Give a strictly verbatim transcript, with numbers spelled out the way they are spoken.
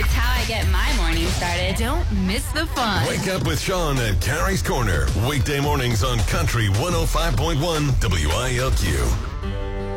That's how I get my morning started. Don't miss the fun. Wake up with Sean at Carrie's Corner. Weekday mornings on Country one oh five point one W I L Q.